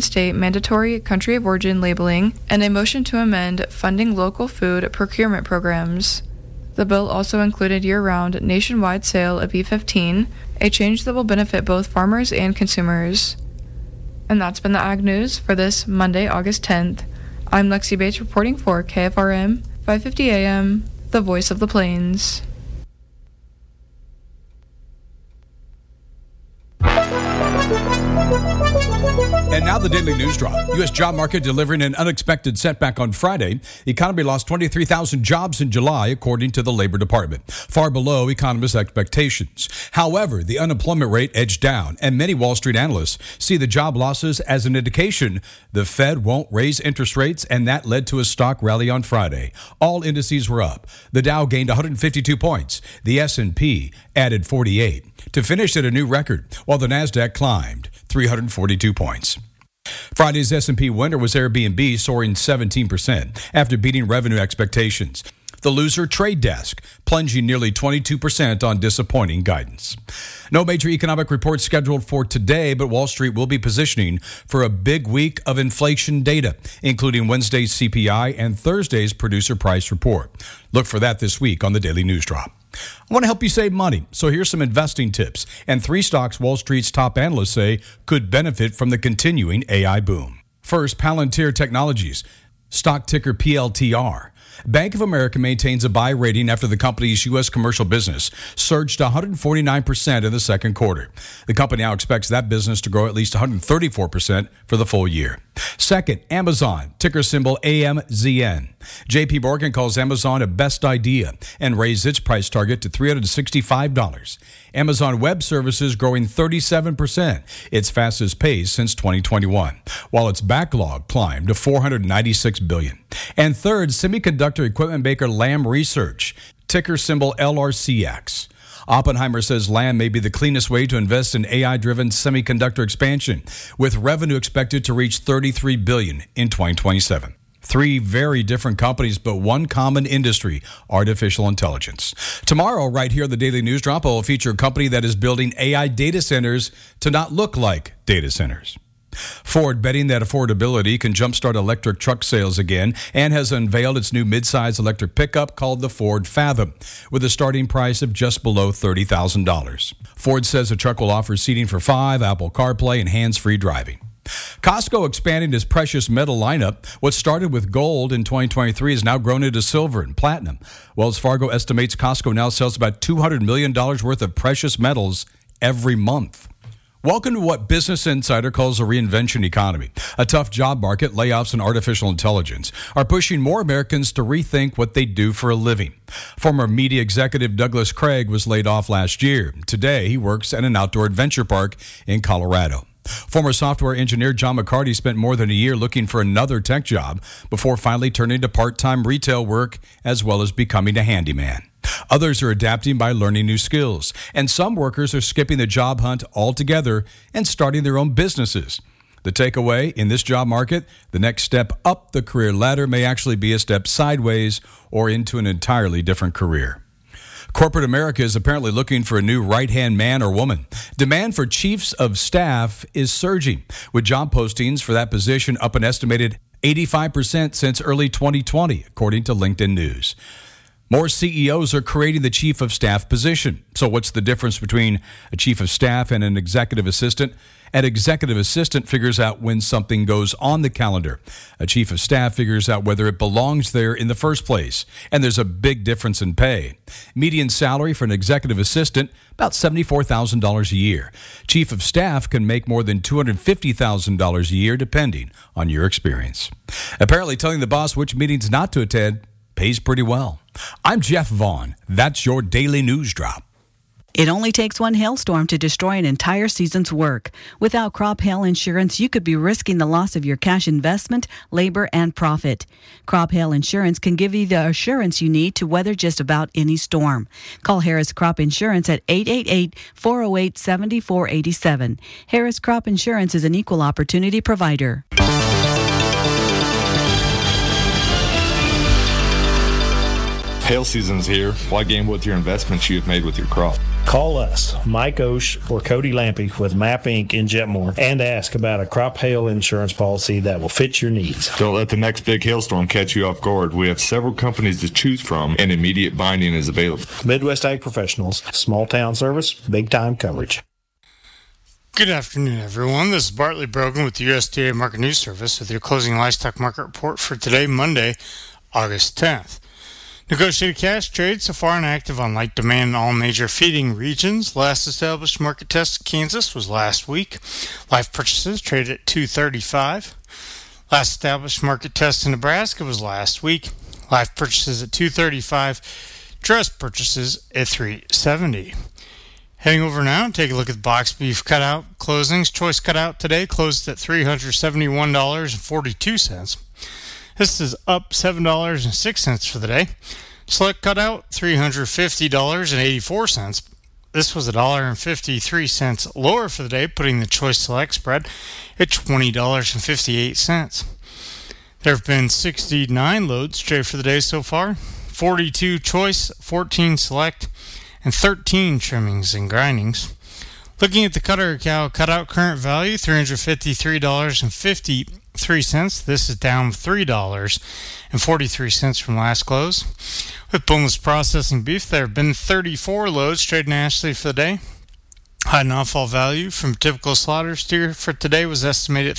reinstate mandatory country of origin labeling, and a motion to amend funding local food procurement programs. The bill also included year-round nationwide sale of E15, a change that will benefit both farmers and consumers. And that's been the Ag News for this Monday, August 10th. I'm Lexi Bates reporting for KFRM 550 AM, the voice of the plains. And now the Daily News Drop. U.S. job market delivering an unexpected setback on Friday. The economy lost 23,000 jobs in July, according to the Labor Department, far below economists' expectations. However, the unemployment rate edged down, and many Wall Street analysts see the job losses as an indication the Fed won't raise interest rates, and that led to a stock rally on Friday. All indices were up. The Dow gained 152 points. The S&P added 48 to finish at a new record, while the Nasdaq climbed 342 points. Friday's S&P winner was Airbnb, soaring 17% after beating revenue expectations. The loser, Trade Desk, plunging nearly 22% on disappointing guidance. No major economic reports scheduled for today, but Wall Street will be positioning for a big week of inflation data, including Wednesday's CPI and Thursday's producer price report. Look for that this week on the Daily News Drop. I want to help you save money, so here's some investing tips and 3 stocks Wall Street's top analysts say could benefit from the continuing AI boom. First, Palantir Technologies, stock ticker PLTR. Bank of America maintains a buy rating after the company's U.S. commercial business surged 149% in the second quarter. The company now expects that business to grow at least 134% for the full year. Second, Amazon, ticker symbol AMZN. J.P. Morgan calls Amazon a best idea and raised its price target to $365. Amazon Web Services growing 37%, its fastest pace since 2021, while its backlog climbed to $496 billion. And third, semiconductor equipment maker Lam Research, ticker symbol LRCX. Oppenheimer says Lam may be the cleanest way to invest in AI-driven semiconductor expansion, with revenue expected to reach $33 billion in 2027. 3 very different companies, but one common industry, artificial intelligence. Tomorrow, right here, the Daily News Drop will feature a company that is building AI data centers to not look like data centers. Ford betting that affordability can jumpstart electric truck sales again and has unveiled its new midsize electric pickup called the Ford Fathom, with a starting price of just below $30,000. Ford says the truck will offer seating for 5, Apple CarPlay, and hands-free driving. Costco expanding its precious metal lineup. What started with gold in 2023 has now grown into silver and platinum. Wells Fargo estimates Costco now sells about $200 million worth of precious metals every month. Welcome to what Business Insider calls a reinvention economy. A tough job market, layoffs, and artificial intelligence are pushing more Americans to rethink what they do for a living. Former media executive Douglas Craig was laid off last year. Today, he works at an outdoor adventure park in Colorado. Former software engineer John McCarty spent more than a year looking for another tech job before finally turning to part-time retail work as well as becoming a handyman. Others are adapting by learning new skills, and some workers are skipping the job hunt altogether and starting their own businesses. The takeaway in this job market, the next step up the career ladder may actually be a step sideways or into an entirely different career. Corporate America is apparently looking for a new right-hand man or woman. Demand for chiefs of staff is surging, with job postings for that position up an estimated 85% since early 2020, according to LinkedIn News. More CEOs are creating the chief of staff position. So what's the difference between a chief of staff and an executive assistant? An executive assistant figures out when something goes on the calendar. A chief of staff figures out whether it belongs there in the first place. And there's a big difference in pay. Median salary for an executive assistant, about $74,000 a year. Chief of staff can make more than $250,000 a year, depending on your experience. Apparently, telling the boss which meetings not to attend pays pretty well. I'm Jeff Vaughn. That's your Daily News Drop. It only takes one hailstorm to destroy an entire season's work. Without crop hail insurance, you could be risking the loss of your cash investment, labor, and profit. Crop hail insurance can give you the assurance you need to weather just about any storm. Call Harris Crop Insurance at 888-408-7487. Harris Crop Insurance is an equal opportunity provider. Hail season's here. Why gamble with your investments you have made with your crop? Call us, Mike Osh or Cody Lampy with MAP Inc. in Jetmore, and ask about a crop hail insurance policy that will fit your needs. Don't let the next big hailstorm catch you off guard. We have several companies to choose from, and immediate binding is available. Midwest Ag Professionals, small town service, big time coverage. Good afternoon, everyone. This is Bartley Brogan with the USDA Market News Service with your closing livestock market report for today, Monday, August 10th. Negotiated cash trade so far inactive on light demand in all major feeding regions. Last established market test in Kansas was last week. Live purchases traded at $2.35. Last established market test in Nebraska was last week. Live purchases at $2.35. Dress purchases at $3.70. Heading over now and take a look at the box beef cutout closings. Choice cutout today closed at $371.42. This is up $7.06 for the day. Select cutout, $350.84. This was $1.53 lower for the day, putting the choice select spread at $20.58. There have been 69 loads traded for the day so far. 42 choice, 14 select, and 13 trimmings and grindings. Looking at the cutter cow cutout current value, $353.53. This is down $3.43 from last close. With boneless processing beef, there have been 34 loads traded nationally for the day. Hide and offal value from typical slaughter steer for today was estimated at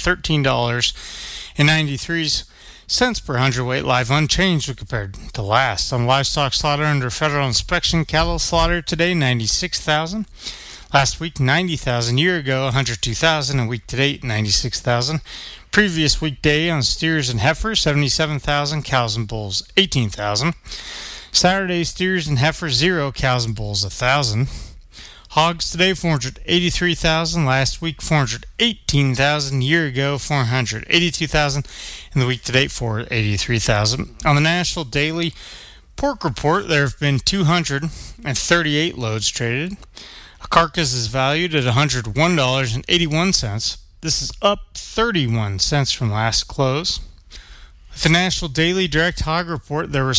$13.93 per hundredweight, live unchanged when compared to last. On livestock slaughter under federal inspection, cattle slaughter today 96,000. Last week 90,000. Year ago 102,000, and week to date 96,000. Previous weekday on steers and heifers 77,000, cows and bulls 18,000. Saturday steers and heifers 0, cows and bulls 1,000. Hogs today 483,000. Last week 418,000. Year ago 482,000. And the week to date 483,000. On the national daily pork report, there have been 238 loads traded. A carcass is valued at $101.81. This is up 31 cents from last close. With the National Daily Direct Hog Report, there were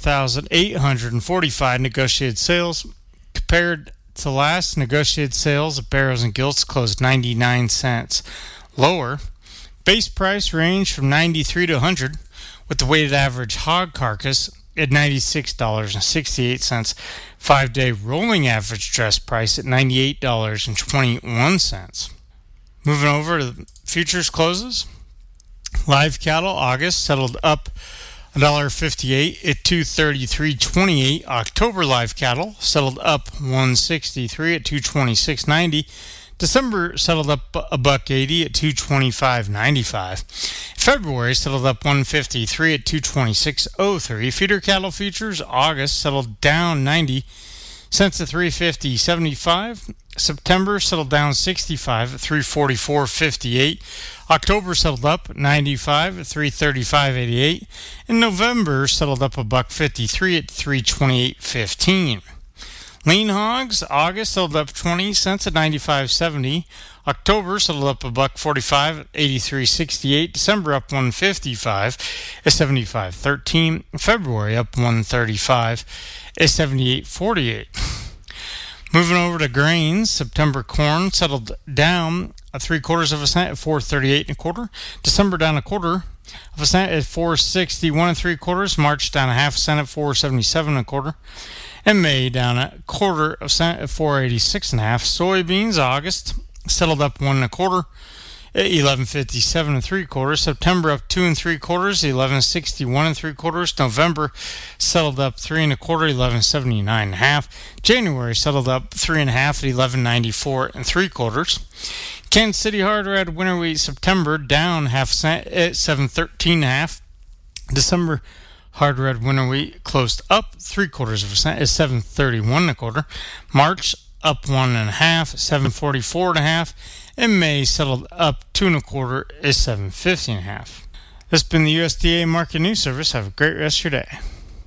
7,845 negotiated sales. Compared to last negotiated sales of barrows and gilts closed 99 cents lower. Base price ranged from 93 to 100, with the weighted average hog carcass at $96.68. 5-day rolling average dress price at $98.21. Moving over to the futures closes. Live cattle August settled up $1.58 at $233.28. October live cattle settled up $163 at $226.90. December settled up $1.80 at $225.95. February settled up $153 at $226.03. Feeder cattle futures August settled down 90 cents at $350.75. September settled down 65 at $344.58. October settled up 95 at $335.88. And November settled up $1.53 at $328.15. Lean hogs August settled up 20 cents at $95.70. October settled up $1.45 at $83.68. December up $1.55 at $75.13. February up $1.35 at $78.48. Moving over to grains, September corn settled down 0.75 cents at $4.38 1/4. December down 1/4 cent at $4.61 3/4. March down 0.5 cent at $4.77 1/4. And May down 0.25 cent at $4.86 1/2. Soybeans August settled up 1 1/4 at $11.57 3/4. September up 2 3/4, $11.61 3/4. November settled up 3 1/4, $11.79 1/2. January settled up 3 1/2 at $11.94 3/4. Kansas City hard red winter wheat September down 0.5 cent at $7.13 1/2. December hard red winter wheat closed up 0.75 cent at $7.31 1/4. March up 1 1/2 at $7.44 1/2. And May settled up 2 1/4 at $7.50 1/2. This has been the USDA Market News Service. Have a great rest of your day.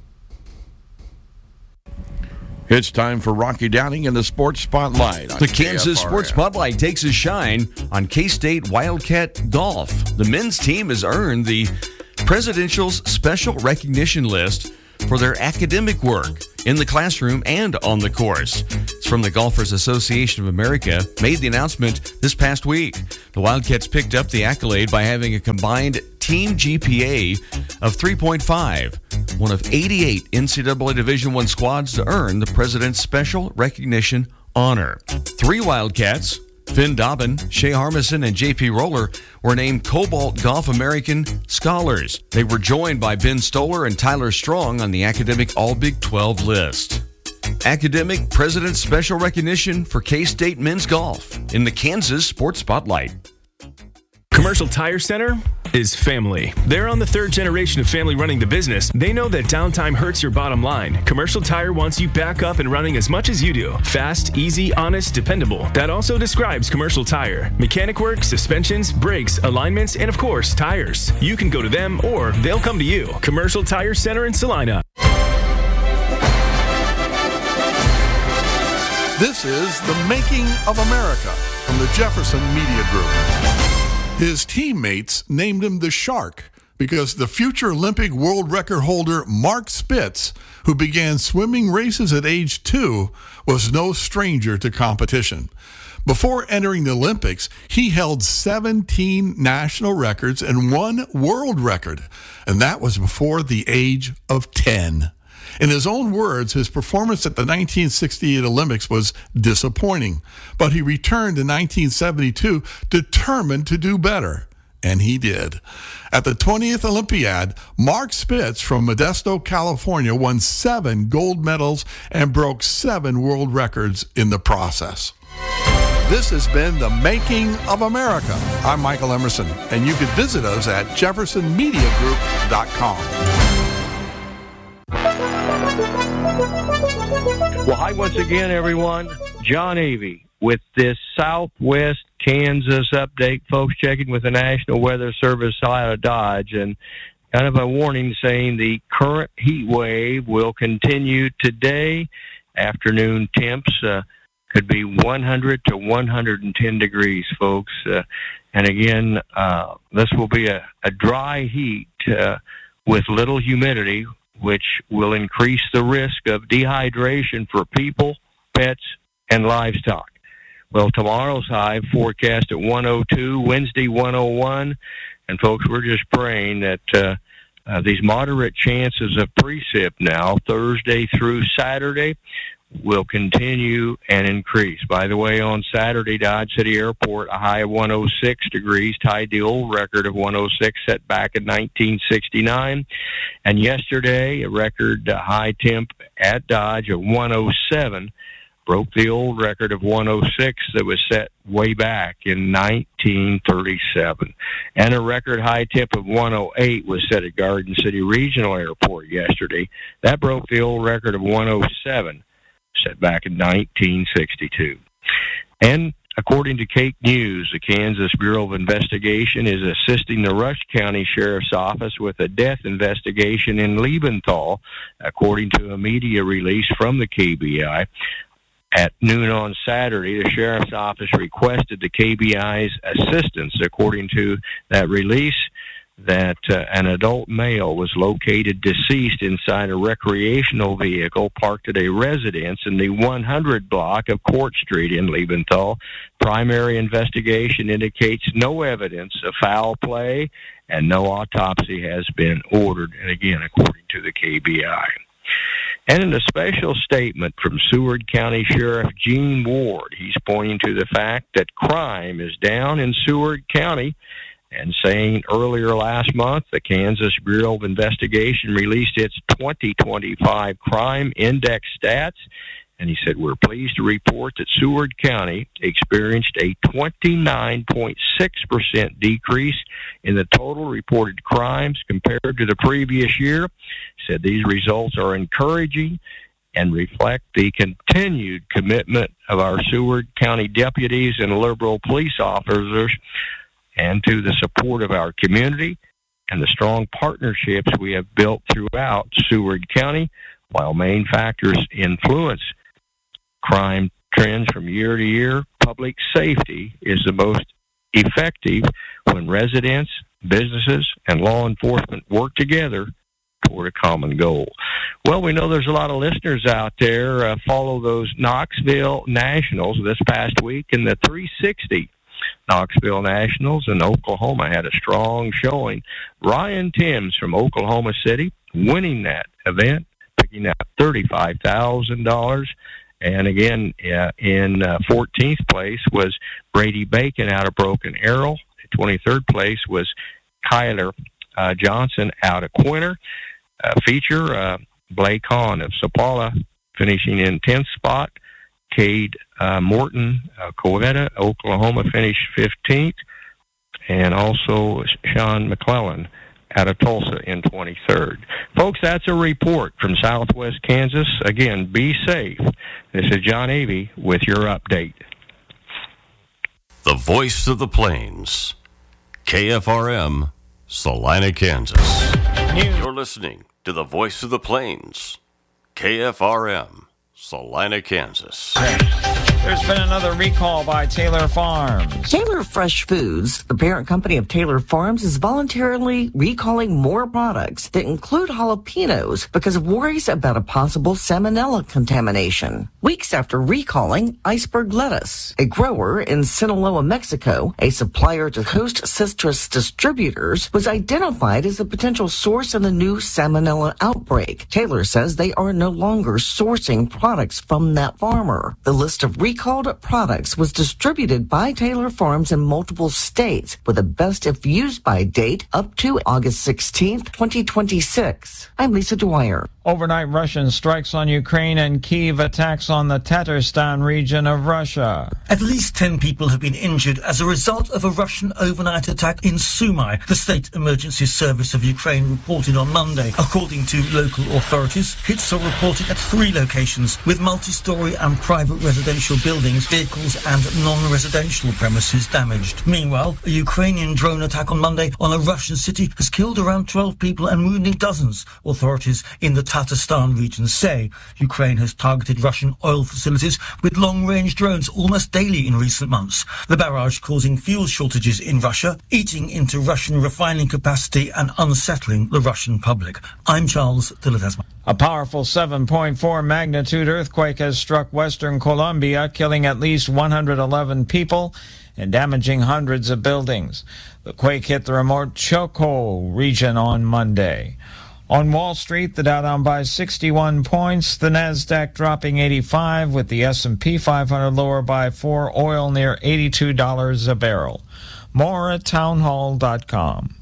It's time for Rocky Downing in the Sports Spotlight. The Kansas Sports Spotlight takes a shine on K-State Wildcat Golf. The men's team has earned the Presidential's Special Recognition List for their academic work in the classroom and on the course. It's from the Golfers Association of America made the announcement this past week. The Wildcats picked up the accolade by having a combined team GPA of 3.5, one of 88 NCAA Division I squads to earn the President's Special Recognition honor. 3 Wildcats, Finn Dobbin, Shea Harmison, and J.P. Roller, were named Cobalt Golf American Scholars. They were joined by Ben Stoller and Tyler Strong on the academic All-Big 12 list. Academic President's Special Recognition for K-State men's golf in the Kansas Sports Spotlight. Commercial Tire Center is family. They're on the 3rd generation of family running the business. They know that downtime hurts your bottom line. Commercial Tire wants you back up and running as much as you do. Fast, easy, honest, dependable. That also describes Commercial Tire. Mechanic work, suspensions, brakes, alignments, and of course, tires. You can go to them or they'll come to you. Commercial Tire Center in Salina. This is The Making of America from the Jefferson Media Group. His teammates named him the Shark because the future Olympic world record holder Mark Spitz, who began swimming races at age 2, was no stranger to competition. Before entering the Olympics, he held 17 national records and 1 world record, and that was before the age of 10. In his own words, his performance at the 1968 Olympics was disappointing, but he returned in 1972 determined to do better, and he did. At the 20th Olympiad, Mark Spitz from Modesto, California, won 7 gold medals and broke 7 world records in the process. This has been The Making of America. I'm Michael Emerson, and you can visit us at jeffersonmediagroup.com. Well, hi once again, everyone. John Avey with this Southwest Kansas update. Folks, checking with the National Weather Service out of Dodge, and kind of a warning saying the current heat wave will continue today. Afternoon temps could be 100 to 110 degrees, folks. And again, this will be a dry heat with little humidity, which will increase the risk of dehydration for people, pets, and livestock. Well, tomorrow's high forecast at 102, Wednesday 101, and folks, we're just praying that these moderate chances of precip now, Thursday through Saturday, will continue and increase. By the way, on Saturday, Dodge City Airport, a high of 106 degrees, tied the old record of 106 set back in 1969. And yesterday, a record high temp at Dodge of 107 broke the old record of 106 that was set way back in 1937. And a record high temp of 108 was set at Garden City Regional Airport yesterday. That broke the old record of 107. Set back in 1962. And according to Cake News, the Kansas Bureau of Investigation is assisting the Rush County Sheriff's Office with a death investigation in Liebenthal, according to a media release from the KBI. At noon on Saturday, the Sheriff's Office requested the KBI's assistance, according to that release, that an adult male was located deceased inside a recreational vehicle parked at a residence in the 100 block of Court Street in Liebenthal. Primary investigation indicates no evidence of foul play and no autopsy has been ordered, and again, according to the KBI. And in a special statement from Seward County Sheriff Gene Ward, he's pointing to the fact that crime is down in Seward County, and saying earlier last month, the Kansas Bureau of Investigation released its 2025 Crime Index stats, and he said, we're pleased to report that Seward County experienced a 29.6% decrease in the total reported crimes compared to the previous year. He said these results are encouraging and reflect the continued commitment of our Seward County deputies and liberal police officers, and to the support of our community and the strong partnerships we have built throughout Seward County. While main factors influence crime trends from year to year, public safety is the most effective when residents, businesses, and law enforcement work together toward a common goal. Well, we know there's a lot of listeners out there follow those Knoxville Nationals this past week in the 360. Knoxville Nationals in Oklahoma had a strong showing. Ryan Timms from Oklahoma City winning that event, picking up $35,000. And again, in 14th place was Brady Bacon out of Broken Arrow. 23rd place was Kyler Johnson out of Quinter. Feature, Blake Hahn of Sapala finishing in 10th spot. Cade Morton, Covetta, Oklahoma, finished 15th. And also Sean McClellan out of Tulsa in 23rd. Folks, that's a report from Southwest Kansas. Again, be safe. This is John Avey with your update. The Voice of the Plains, KFRM, Salina, Kansas. You're listening to The Voice of the Plains, KFRM, Salina, Kansas. There's been another recall by Taylor Farms. Taylor Fresh Foods, the parent company of Taylor Farms, is voluntarily recalling more products that include jalapenos because of worries about a possible salmonella contamination. Weeks after recalling iceberg lettuce, a grower in Sinaloa, Mexico, a supplier to Host Citrus Distributors, was identified as a potential source in the new salmonella outbreak. Taylor says they are no longer sourcing products from that farmer. The list of recalled products was distributed by Taylor Farms in multiple states with a best if used by date up to August 16th, 2026. I'm Lisa Dwyer. Overnight Russian strikes on Ukraine and Kyiv attacks on the Tatarstan region of Russia. At least 10 people have been injured as a result of a Russian overnight attack in Sumy, the State Emergency Service of Ukraine reported on Monday. According to local authorities, hits are reported at 3 locations with multi-story and private residential buildings, vehicles and non-residential premises damaged. Meanwhile, a Ukrainian drone attack on Monday on a Russian city has killed around 12 people and wounded dozens. Authorities in the Tatarstan region say Ukraine has targeted Russian oil facilities with long-range drones almost daily in recent months. The barrage causing fuel shortages in Russia, eating into Russian refining capacity and unsettling the Russian public. I'm Charles de Ledesma. A powerful 7.4 magnitude earthquake has struck western Colombia, killing at least 111 people and damaging hundreds of buildings. The quake hit the remote Choco region on Monday. On Wall Street, the Dow down by 61 points, the Nasdaq dropping 85, with the S&P 500 lower by 4, oil near $82 a barrel. More at townhall.com.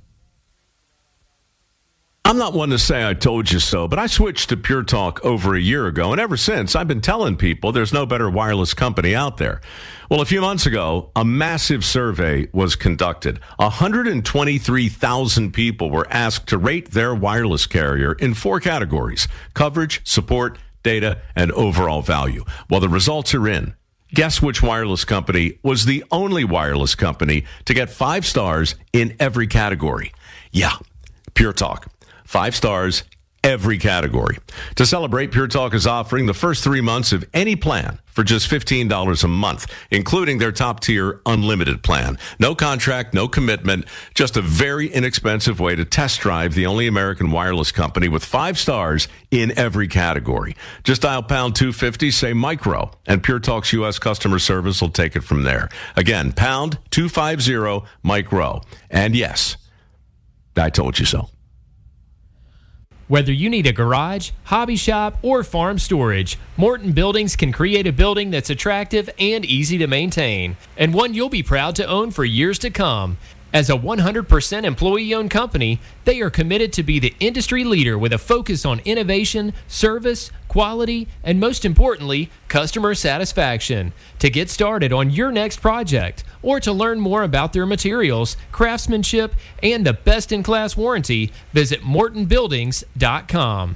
I'm not one to say I told you so, but I switched to Pure Talk over a year ago, and ever since, I've been telling people there's no better wireless company out there. Well, a few months ago, a massive survey was conducted. 123,000 people were asked to rate their wireless carrier in 4 categories: coverage, support, data, and overall value. Well, the results are in. Guess which wireless company was the only wireless company to get 5 stars in every category? Yeah, Pure Talk. 5 stars, every category. To celebrate, Pure Talk is offering the first 3 months of any plan for just $15 a month, including their top-tier unlimited plan. No contract, no commitment, just a very inexpensive way to test drive the only American wireless company with 5 stars in every category. Just dial pound 250, say micro, and Pure Talk's U.S. customer service will take it from there. Again, pound 250 micro. And yes, I told you so. Whether you need a garage, hobby shop, or farm storage, Morton Buildings can create a building that's attractive and easy to maintain, and one you'll be proud to own for years to come. As a 100% employee-owned company, they are committed to be the industry leader with a focus on innovation, service, quality, and most importantly, customer satisfaction. To get started on your next project, or to learn more about their materials, craftsmanship, and the best-in-class warranty, visit MortonBuildings.com.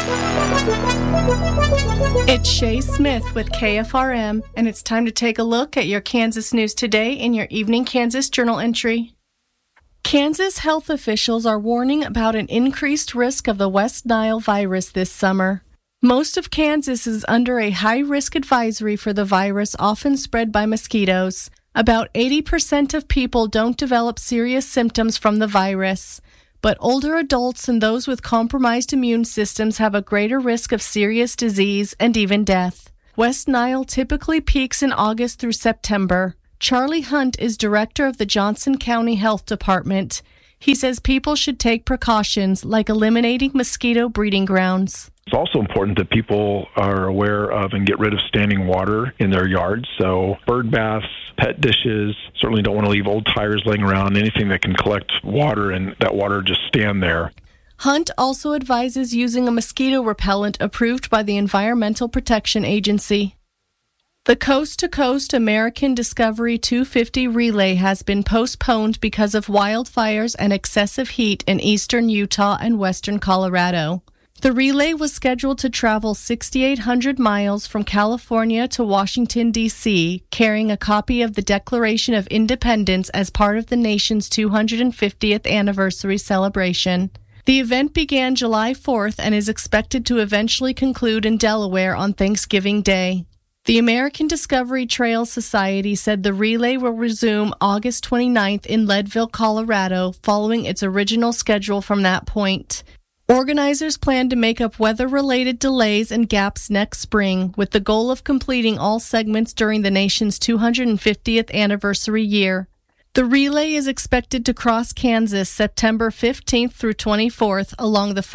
It's Shay Smith with KFRM, and it's time to take a look at your Kansas news today in your Evening Kansas Journal entry. Kansas health officials are warning about an increased risk of the West Nile virus this summer. Most of Kansas is under a high-risk advisory for the virus often spread by mosquitoes. About 80% of people don't develop serious symptoms from the virus, but older adults and those with compromised immune systems have a greater risk of serious disease and even death. West Nile typically peaks in August through September. Charlie Hunt is director of the Johnson County Health Department. He says people should take precautions like eliminating mosquito breeding grounds. It's also important that people are aware of and get rid of standing water in their yards. So bird baths, pet dishes, certainly don't want to leave old tires laying around, anything that can collect water and that water just stand there. Hunt also advises using a mosquito repellent approved by the Environmental Protection Agency. The Coast to Coast American Discovery 250 relay has been postponed because of wildfires and excessive heat in eastern Utah and western Colorado. The relay was scheduled to travel 6,800 miles from California to Washington, D.C., carrying a copy of the Declaration of Independence as part of the nation's 250th anniversary celebration. The event began July 4th and is expected to eventually conclude in Delaware on Thanksgiving Day. The American Discovery Trail Society said the relay will resume August 29th in Leadville, Colorado, following its original schedule from that point. Organizers plan to make up weather-related delays and gaps next spring, with the goal of completing all segments during the nation's 250th anniversary year. The relay is expected to cross Kansas September 15th through 24th along the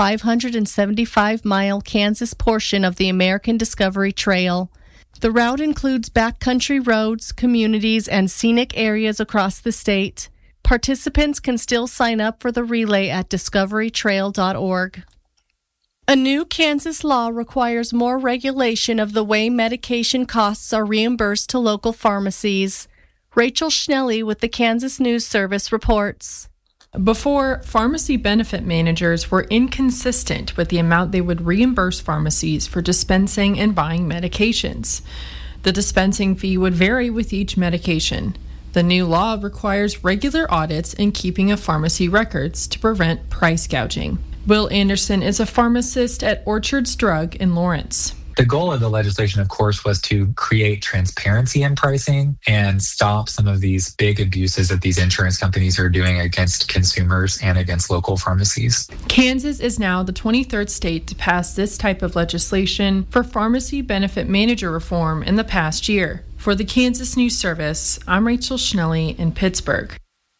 575-mile Kansas portion of the American Discovery Trail. The route includes backcountry roads, communities, and scenic areas across the state. Participants can still sign up for the relay at discoverytrail.org. A new Kansas law requires more regulation of the way medication costs are reimbursed to local pharmacies. Rachel Schnelly with the Kansas News Service reports. Before, pharmacy benefit managers were inconsistent with the amount they would reimburse pharmacies for dispensing and buying medications. The dispensing fee would vary with each medication. The new law requires regular audits and keeping of pharmacy records to prevent price gouging. Will Anderson is a pharmacist at Orchards Drug in Lawrence. The goal of the legislation, of course, was to create transparency in pricing and stop some of these big abuses that these insurance companies are doing against consumers and against local pharmacies. Kansas is now the 23rd state to pass this type of legislation for pharmacy benefit manager reform in the past year. For the Kansas News Service, I'm Rachel Schnelly in Pittsburgh.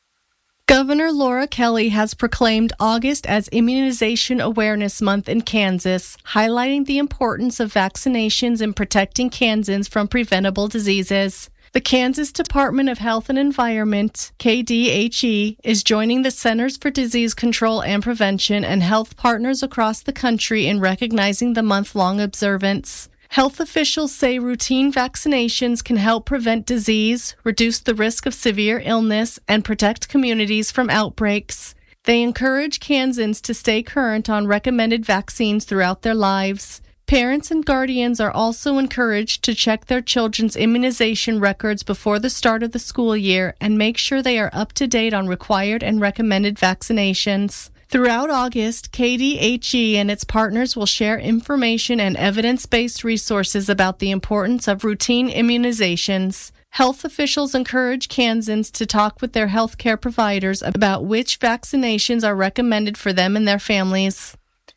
Governor Laura Kelly has proclaimed August as Immunization Awareness Month in Kansas, highlighting the importance of vaccinations in protecting Kansans from preventable diseases. The Kansas Department of Health and Environment, KDHE, is joining the Centers for Disease Control and Prevention and health partners across the country in recognizing the month-long observance. Health officials say routine vaccinations can help prevent disease, reduce the risk of severe illness, and protect communities from outbreaks. They encourage Kansans to stay current on recommended vaccines throughout their lives. Parents and guardians are also encouraged to check their children's immunization records before the start of the school year and make sure they are up to date on required and recommended vaccinations. Throughout August, KDHE and its partners will share information and evidence-based resources about the importance of routine immunizations. Health officials encourage Kansans to talk with their healthcare providers about which vaccinations are recommended for them and their families.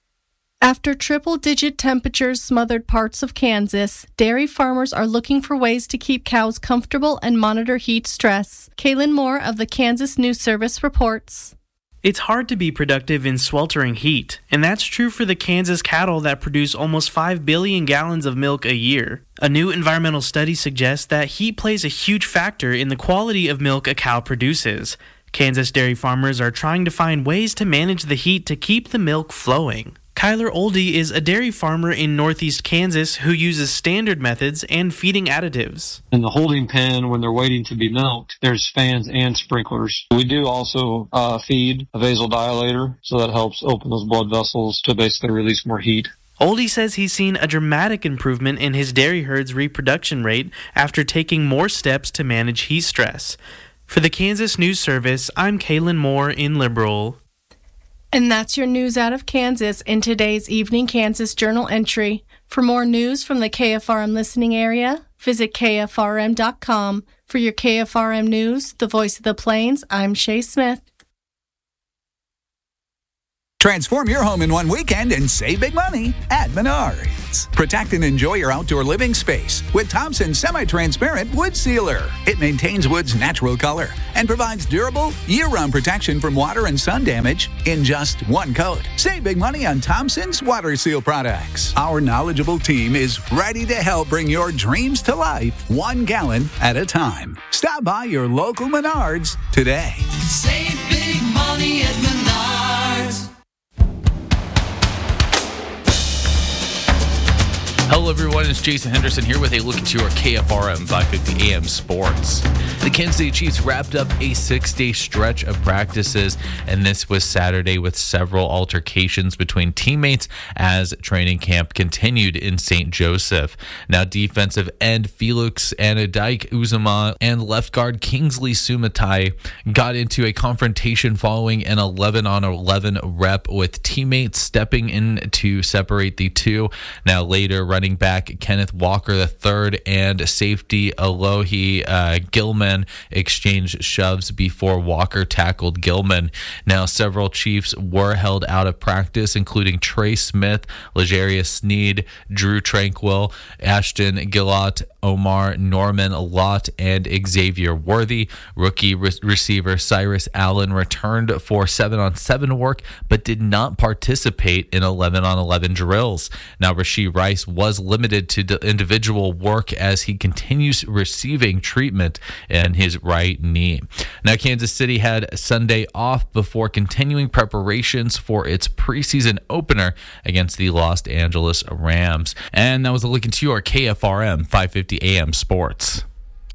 After triple-digit temperatures smothered parts of Kansas, dairy farmers are looking for ways to keep cows comfortable and monitor heat stress. Kaylin Moore of the Kansas News Service reports. It's hard to be productive in sweltering heat, and that's true for the Kansas cattle that produce almost 5 billion gallons of milk a year. A new environmental study suggests that heat plays a huge factor in the quality of milk a cow produces. Kansas dairy farmers are trying to find ways to manage the heat to keep the milk flowing. Kyler Oldie is a dairy farmer in northeast Kansas who uses standard methods and feeding additives. In the holding pen, when they're waiting to be milked, there's fans and sprinklers. We do also feed a vasodilator, so that helps open those blood vessels to basically release more heat. Oldie says he's seen a dramatic improvement in his dairy herd's reproduction rate after taking more steps to manage heat stress. For the Kansas News Service, I'm Kaylin Moore in Liberal. And that's your news out of Kansas in today's Evening Kansas Journal entry. For more news from the KFRM listening area, visit KFRM.com. For your KFRM News, the Voice of the Plains, I'm Shay Smith. Transform your home in one weekend and save big money at Menards. Protect and enjoy your outdoor living space with Thompson Semi-Transparent Wood Sealer. It maintains wood's natural color and provides durable, year-round protection from water and sun damage in just one coat. Save big money on Thompson's Water Seal products. Our knowledgeable team is ready to help bring your dreams to life 1 gallon at a time. Stop by your local Menards today. Save big money at Menards. Hello, everyone. It's Jason Henderson here with a look into your KFRM 550 AM sports. The Kansas City Chiefs wrapped up a 6-day stretch of practices, and this was Saturday with several altercations between teammates as training camp continued in St. Joseph. Now, defensive end Felix Anadike Uzama and left guard Kingsley Sumatai got into a confrontation following an 11-on-11 rep with teammates stepping in to separate the two. Now, later, running back Kenneth Walker III and safety Alohi Gilman exchanged shoves before Walker tackled Gilman. Now, several Chiefs were held out of practice, including Trey Smith, L'Jarius Sneed, Drew Tranquil, Ashton Gillott, Omar Norman Lott, and Xavier Worthy. Rookie receiver Cyrus Allen returned for 7-on-7 work, but did not participate in 11-on-11 drills. Now, Rashee Rice was limited to the individual work as he continues receiving treatment in his right knee. Now, Kansas City had Sunday off before continuing preparations for its preseason opener against the Los Angeles Rams. And that was a look into your KFRM 550 AM sports.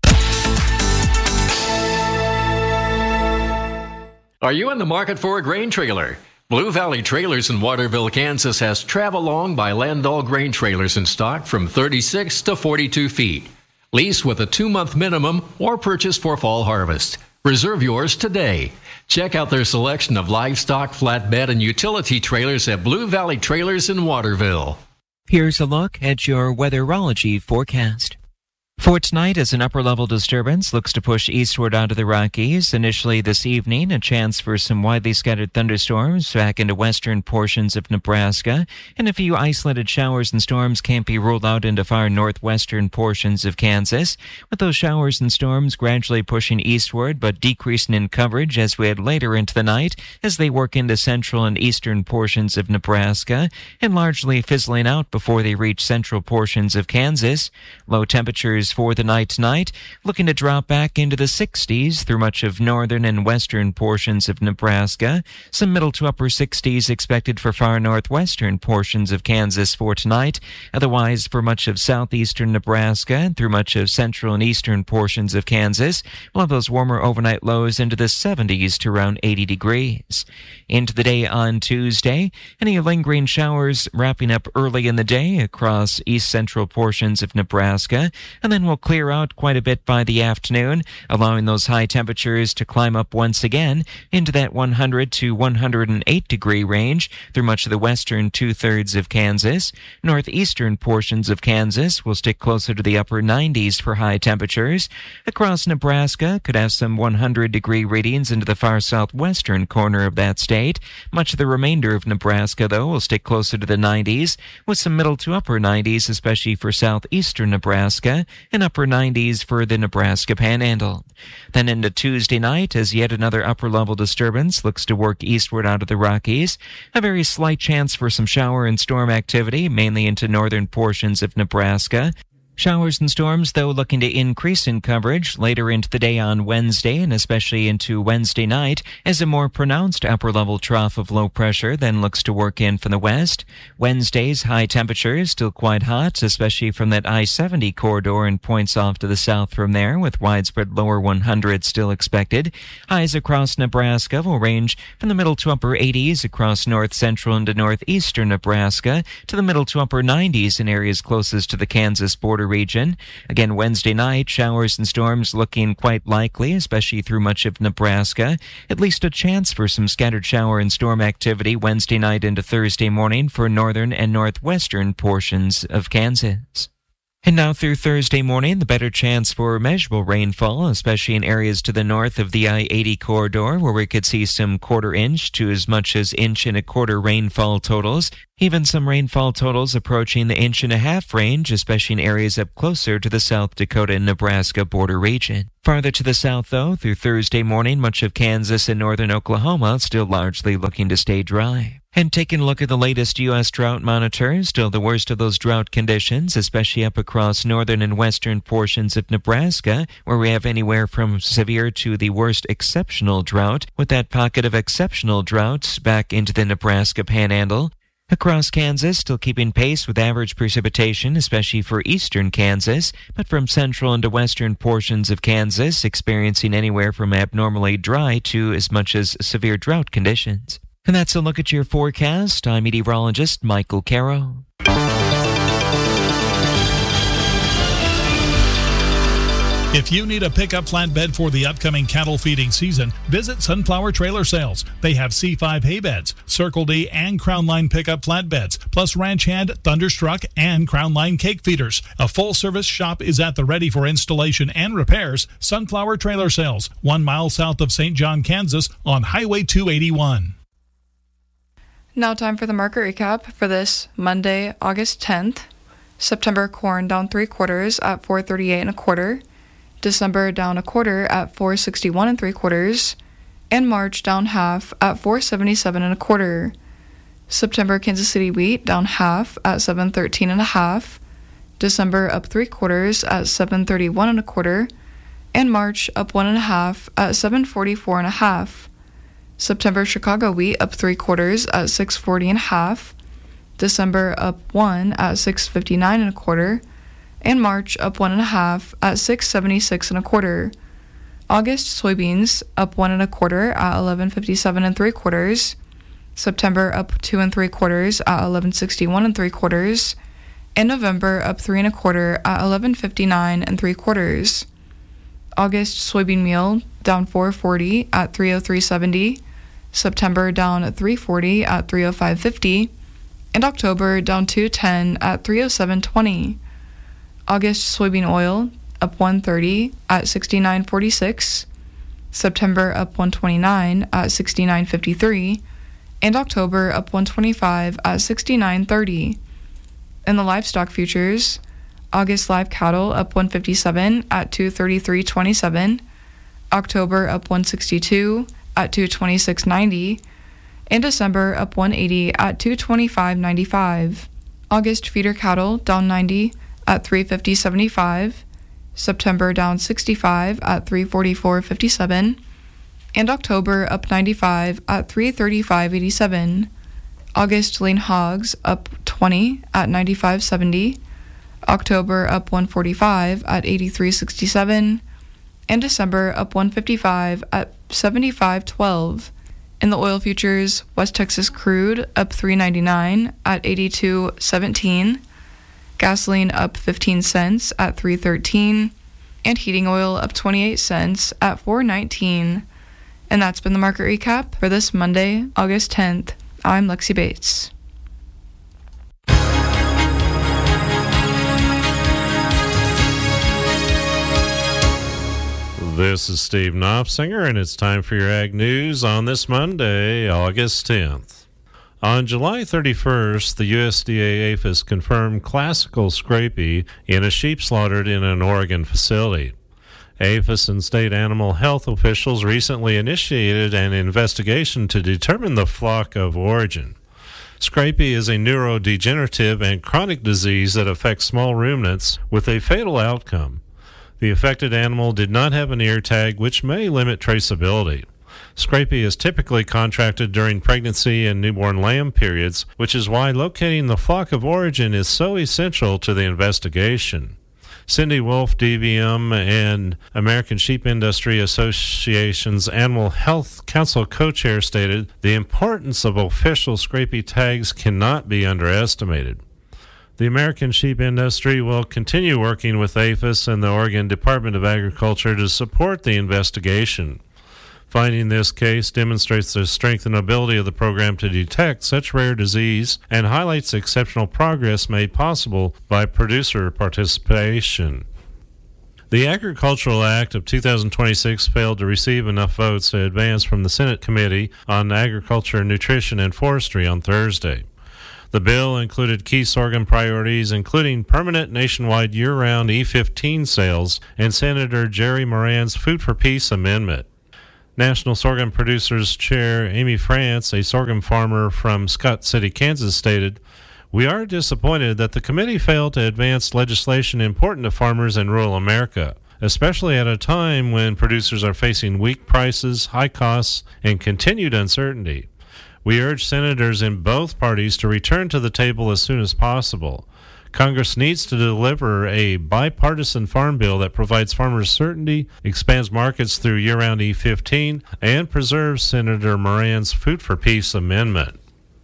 Are you in the market for a grain trailer? Blue Valley Trailers in Waterville, Kansas has Travelong by Landau grain trailers in stock from 36 to 42 feet. Lease with a 2-month minimum or purchase for fall harvest. Reserve yours today. Check out their selection of livestock, flatbed, and utility trailers at Blue Valley Trailers in Waterville. Here's a look at your weatherology forecast. For tonight, as an upper-level disturbance looks to push eastward onto the Rockies, initially this evening, a chance for some widely scattered thunderstorms back into western portions of Nebraska, and a few isolated showers and storms can't be ruled out into far northwestern portions of Kansas, with those showers and storms gradually pushing eastward but decreasing in coverage as we head later into the night as they work into central and eastern portions of Nebraska, and largely fizzling out before they reach central portions of Kansas. Low temperatures for the night tonight, looking to drop back into the 60s through much of northern and western portions of Nebraska. Some middle to upper 60s expected for far northwestern portions of Kansas for tonight. Otherwise, for much of southeastern Nebraska and through much of central and eastern portions of Kansas, we'll have those warmer overnight lows into the 70s to around 80 degrees. Into the day on Tuesday, any lingering showers wrapping up early in the day across east central portions of Nebraska, and then will clear out quite a bit by the afternoon, allowing those high temperatures to climb up once again into that 100 to 108 degree range through much of the western two-thirds of Kansas. Northeastern portions of Kansas will stick closer to the upper 90s for high temperatures. Across Nebraska, could have some 100 degree readings into the far southwestern corner of that state. Much of the remainder of Nebraska, though, will stick closer to the 90s, with some middle to upper 90s, especially for southeastern Nebraska, and upper 90s for the Nebraska Panhandle. Then into Tuesday night, as yet another upper-level disturbance looks to work eastward out of the Rockies. A very slight chance for some shower and storm activity, mainly into northern portions of Nebraska. Showers and storms, though, looking to increase in coverage later into the day on Wednesday and especially into Wednesday night as a more pronounced upper-level trough of low pressure then looks to work in from the west. Wednesday's high temperatures still quite hot, especially from that I-70 corridor and points off to the south from there, with widespread lower 100s still expected. Highs across Nebraska will range from the middle to upper 80s across north central into northeastern Nebraska to the middle to upper 90s in areas closest to the Kansas border region. Again, Wednesday night, showers and storms looking quite likely, especially through much of Nebraska. At least a chance for some scattered shower and storm activity Wednesday night into Thursday morning for northern and northwestern portions of Kansas. And now through Thursday morning, the better chance for measurable rainfall, especially in areas to the north of the I-80 corridor, where we could see some quarter-inch to as much as inch-and-a-quarter rainfall totals. Even some rainfall totals approaching the inch-and-a-half range, especially in areas up closer to the South Dakota and Nebraska border region. Farther to the south, though, through Thursday morning, much of Kansas and northern Oklahoma still largely looking to stay dry. And taking a look at the latest U.S. drought monitor, still the worst of those drought conditions, especially up across northern and western portions of Nebraska, where we have anywhere from severe to the worst exceptional drought, with that pocket of exceptional drought back into the Nebraska Panhandle. Across Kansas, still keeping pace with average precipitation, especially for eastern Kansas, but from central into western portions of Kansas, experiencing anywhere from abnormally dry to as much as severe drought conditions. And that's a look at your forecast. I'm meteorologist Michael Caro. If you need a pickup flatbed for the upcoming cattle feeding season, visit Sunflower Trailer Sales. They have C5 hay beds, Circle D and Crown Line pickup flatbeds, plus Ranch Hand, Thunderstruck, and Crown Line cake feeders. A full-service shop is at the ready for installation and repairs. Sunflower Trailer Sales, 1 mile south of St. John, Kansas, on Highway 281. Now time for the market recap for this Monday, August 10th. September corn down 3/4 at $4.38 1/4. December down 1/4 at $4.61 3/4. And March down half at $4.77 1/4. September Kansas City wheat down half at $7.13 1/2. December up 3/4 at $7.31 1/4. And March up 1 1/2 at $7.44 1/2. September Chicago wheat up 3/4 at $6.40 1/2. December up 1 at $6.59 1/4. And March up 1 1/2 at $6.76 1/4. August soybeans up 1 1/4 at $11.57 3/4. September up 2 3/4 at $11.61 3/4. And November up 3 1/4 at $11.59 3/4. August soybean meal down $4.40 at $3.0370. September down at $3.40 at $3.0550. And October down $2.10 at $3.0720. August soybean oil up $1.30 at $69.46. September up $1.29 at $69.53. And October up $1.25 at $69.30. In the livestock futures, August live cattle up $1.57 at $233.27. October up $1.62 at $226.90. And December up $1.80 at $225.95. August feeder cattle down $90 at $350.75. September down $65 at $344.57. And October up $95 at $335.87. August lean hogs up $20 at $95.70. October up $145 at $83.67. And December up $155 at $75.12. In the oil futures, West Texas crude up $3.99 at $82.17. Gasoline up 15 cents at $3.13. And heating oil up 28 cents at $4.19. And that's been the market recap for this Monday, August 10th. I'm Lexi Bates. This is Steve Knopfsinger, and it's time for your Ag News on this Monday, August 10th. On July 31st, the USDA APHIS confirmed classical scrapie in a sheep slaughtered in an Oregon facility. APHIS and state animal health officials recently initiated an investigation to determine the flock of origin. Scrapie is a neurodegenerative and chronic disease that affects small ruminants with a fatal outcome. The affected animal did not have an ear tag, which may limit traceability. Scrapie is typically contracted during pregnancy and newborn lamb periods, which is why locating the flock of origin is so essential to the investigation. Cindy Wolf, DVM, and American Sheep Industry Association's Animal Health Council co-chair stated the importance of official scrapie tags cannot be underestimated. The American sheep industry will continue working with APHIS and the Oregon Department of Agriculture to support the investigation. Finding this case demonstrates the strength and ability of the program to detect such rare disease and highlights the exceptional progress made possible by producer participation. The Agricultural Act of 2026 failed to receive enough votes to advance from the Senate Committee on Agriculture, Nutrition, and Forestry on Thursday. The bill included key sorghum priorities, including permanent nationwide year-round E15 sales and Senator Jerry Moran's Food for Peace amendment. National Sorghum Producers Chair Amy France, a sorghum farmer from Scott City, Kansas, stated, "We are disappointed that the committee failed to advance legislation important to farmers in rural America, especially at a time when producers are facing weak prices, high costs, and continued uncertainty. We urge senators in both parties to return to the table as soon as possible. Congress needs to deliver a bipartisan farm bill that provides farmers certainty, expands markets through year-round E15, and preserves Senator Moran's Food for Peace amendment."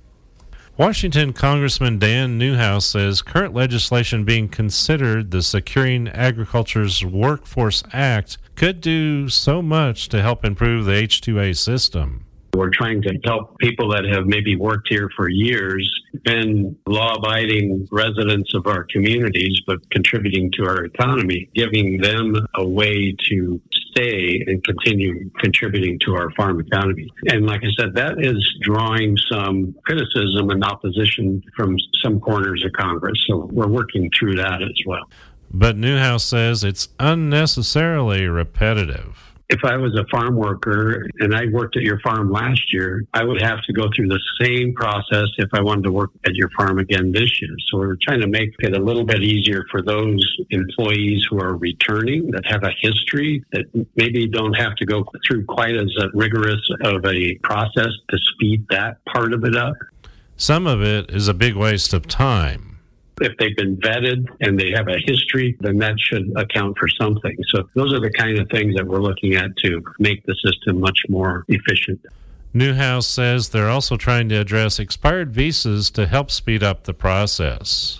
Washington Congressman Dan Newhouse says current legislation being considered, the Securing Agriculture's Workforce Act, could do so much to help improve the H-2A system. We're trying to help people that have maybe worked here for years, been law-abiding residents of our communities, but contributing to our economy, giving them a way to stay and continue contributing to our farm economy. And like I said, that is drawing some criticism and opposition from some corners of Congress. So we're working through that as well. But Newhouse says it's unnecessarily repetitive. If I was a farm worker and I worked at your farm last year, I would have to go through the same process if I wanted to work at your farm again this year. So we're trying to make it a little bit easier for those employees who are returning, that have a history, that maybe don't have to go through quite as rigorous of a process to speed that part of it up. Some of it is a big waste of time. If they've been vetted and they have a history, then that should account for something. So those are the kind of things that we're looking at to make the system much more efficient. Newhouse says they're also trying to address expired visas to help speed up the process.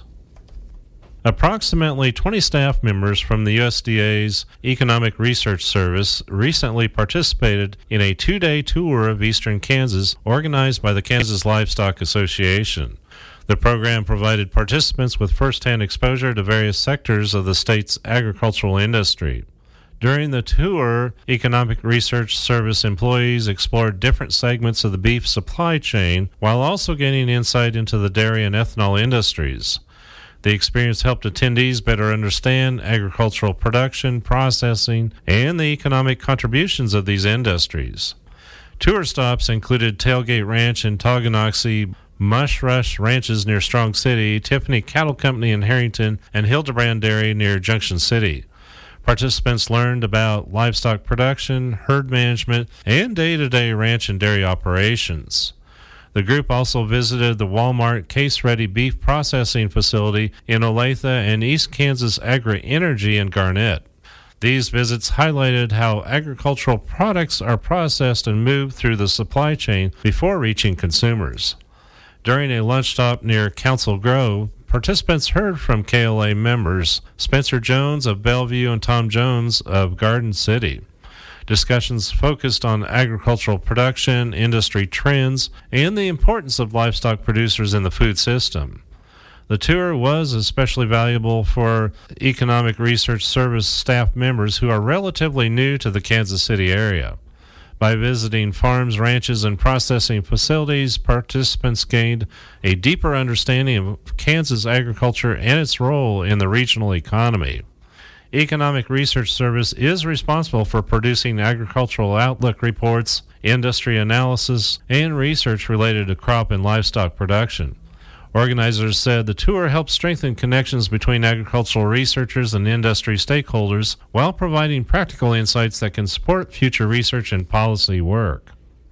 Approximately 20 staff members from the USDA's Economic Research Service recently participated in a 2-day tour of eastern Kansas organized by the Kansas Livestock Association. The program provided participants with first-hand exposure to various sectors of the state's agricultural industry. During the tour, Economic Research Service employees explored different segments of the beef supply chain while also gaining insight into the dairy and ethanol industries. The experience helped attendees better understand agricultural production, processing, and the economic contributions of these industries. Tour stops included Tailgate Ranch in Tonganoxie, Mush Rush Ranches near Strong City, Tiffany Cattle Company in Harrington, and Hildebrand Dairy near Junction City. Participants learned about livestock production, herd management, and day-to-day ranch and dairy operations. The group also visited the Walmart Case-Ready Beef Processing Facility in Olathe and East Kansas Agri-Energy in Garnett. These visits highlighted how agricultural products are processed and moved through the supply chain before reaching consumers. During a lunch stop near Council Grove, participants heard from KLA members Spencer Jones of Bellevue and Tom Jones of Garden City. Discussions focused on agricultural production, industry trends, and the importance of livestock producers in the food system. The tour was especially valuable for Economic Research Service staff members who are relatively new to the Kansas City area. By visiting farms, ranches, and processing facilities, participants gained a deeper understanding of Kansas agriculture and its role in the regional economy. Economic Research Service is responsible for producing agricultural outlook reports, industry analysis, and research related to crop and livestock production. Organizers said the tour helped strengthen connections between agricultural researchers and industry stakeholders while providing practical insights that can support future research and policy work.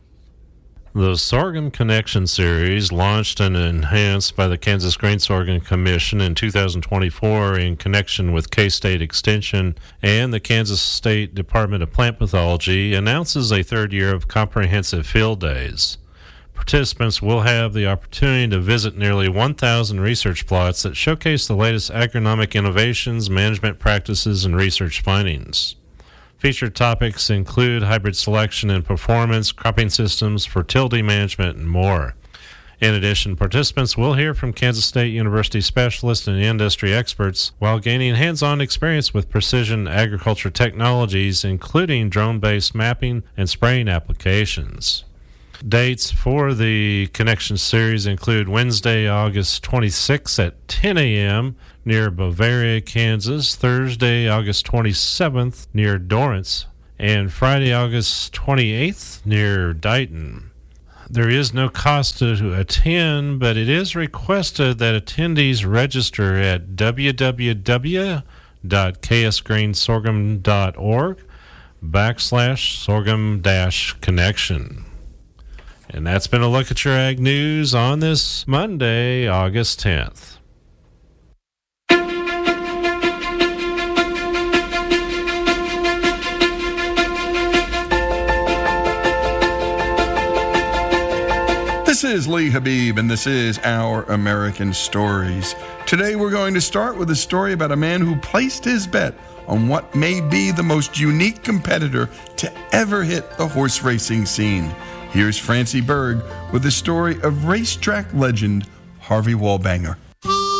The Sorghum Connection Series, launched and enhanced by the Kansas Grain Sorghum Commission in 2024 in connection with K-State Extension and the Kansas State Department of Plant Pathology, announces a third year of comprehensive field days. Participants will have the opportunity to visit nearly 1,000 research plots that showcase the latest agronomic innovations, management practices, and research findings. Featured topics include hybrid selection and performance, cropping systems, fertility management, and more. In addition, participants will hear from Kansas State University specialists and industry experts while gaining hands-on experience with precision agriculture technologies, including drone-based mapping and spraying applications. Dates for the Connection Series include Wednesday, August 26th at 10 a.m. near Bavaria, Kansas, Thursday, August 27th near Dorrance, and Friday, August 28th near Dighton. There is no cost to attend, but it is requested that attendees register at www.ksgreensorghum.org/sorghum-connection. And that's been a look at your ag news on this Monday, August 10th. This is Lee Habib, and this is Our American Stories. Today we're going to start with a story about a man who placed his bet on what may be the most unique competitor to ever hit the horse racing scene. Here's Francie Berg with the story of racetrack legend Harvey Wallbanger.